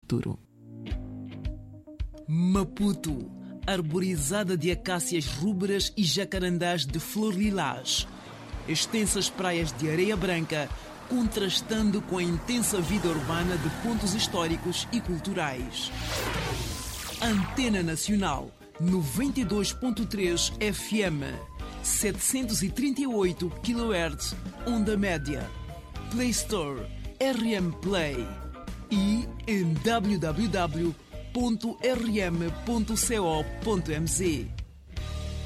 futuro. Maputo, arborizada de acácias rúberas e jacarandás de flor lilás. Extensas praias de areia branca, contrastando com a intensa vida urbana de pontos históricos e culturais. Antena Nacional, 92.3 FM, 738 kHz, onda média. Play Store, RM Play e em www.rm.co.mz.